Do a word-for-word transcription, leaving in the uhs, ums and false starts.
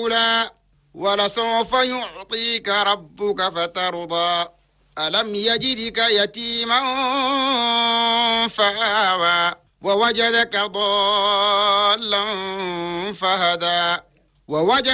الأولى ولسوف يعطيك ربك فترضى ألم يجدك يتيما فآوى ووجدك ضالا فهدى ووجد